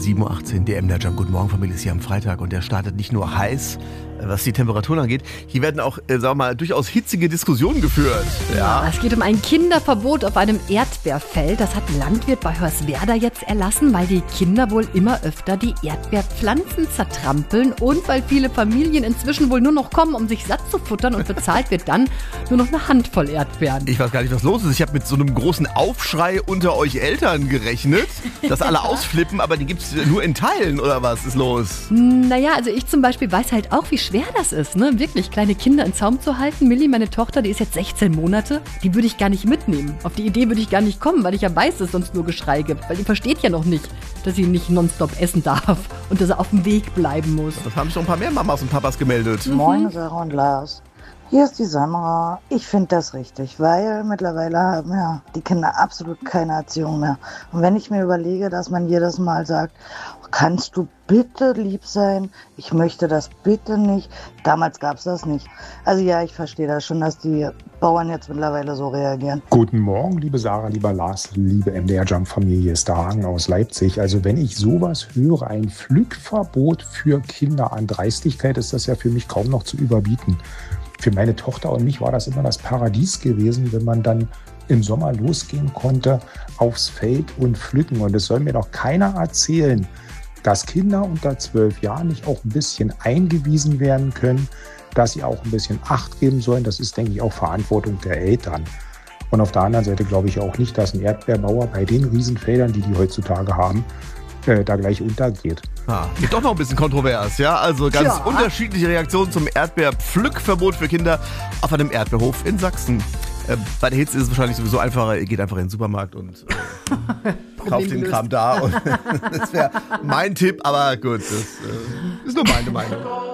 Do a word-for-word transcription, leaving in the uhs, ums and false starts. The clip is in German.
sieben Uhr achtzehn, der M D R Jump. Guten Morgen, Familie, ist hier am Freitag und der startet nicht nur heiß, was die Temperaturen angeht. Hier werden auch, äh, sagen wir mal, durchaus hitzige Diskussionen geführt. Ja. Es geht um ein Kinderverbot auf einem Erdbeerfeld. Das hat ein Landwirt bei Hörswerda jetzt erlassen, weil die Kinder wohl immer öfter die Erdbeerpflanzen zertrampeln und weil viele Familien inzwischen wohl nur noch kommen, um sich satt zu futtern und bezahlt wird dann nur noch eine Handvoll Erdbeeren. Ich weiß gar nicht, was los ist. Ich habe mit so einem großen Aufschrei unter euch Eltern gerechnet, dass alle ausflippen, aber die gibt es nur in Teilen, oder was ist los? Naja, also ich zum Beispiel weiß halt auch, wie schwer das ist, ne? Wirklich kleine Kinder in Zaum zu halten. Millie, meine Tochter, die ist jetzt sechzehn Monate, die würde ich gar nicht mitnehmen. Auf die Idee würde ich gar nicht kommen, weil ich ja weiß, dass es sonst nur Geschrei gibt. Weil die versteht ja noch nicht, dass sie nicht nonstop essen darf und dass er auf dem Weg bleiben muss. Das haben schon ein paar mehr Mamas und Papas gemeldet. Mhm. Moin Sarah und Lars. Hier ist die Sandra. Ich finde das richtig, weil mittlerweile haben ja die Kinder absolut keine Erziehung mehr. Und wenn ich mir überlege, dass man jedes Mal sagt, kannst du bitte lieb sein? Ich möchte das bitte nicht. Damals gab es das nicht. Also ja, ich verstehe das schon, dass die Bauern jetzt mittlerweile so reagieren. Guten Morgen, liebe Sarah, lieber Lars, liebe M D R Jump Familie, ist der Hagen aus Leipzig. Also wenn ich sowas höre, ein Pflückverbot für Kinder an Dreistigkeit, ist das ja für mich kaum noch zu überbieten. Für meine Tochter und mich war das immer das Paradies gewesen, wenn man dann im Sommer losgehen konnte aufs Feld und pflücken. Und es soll mir doch keiner erzählen, dass Kinder unter zwölf Jahren nicht auch ein bisschen eingewiesen werden können, dass sie auch ein bisschen Acht geben sollen. Das ist, denke ich, auch Verantwortung der Eltern. Und auf der anderen Seite glaube ich auch nicht, dass ein Erdbeerbauer bei den Riesenfeldern, die die heutzutage haben, äh, da gleich untergeht. Ah, gibt doch noch ein bisschen kontrovers, ja? Also ganz ja. unterschiedliche Reaktionen zum Erdbeerpflückverbot für Kinder auf einem Erdbeerhof in Sachsen. Äh, bei der Hitze ist es wahrscheinlich sowieso einfacher, ihr geht einfach in den Supermarkt und äh, kauft den Kram da. Und das wäre mein Tipp, aber gut, das äh, ist nur meine Meinung.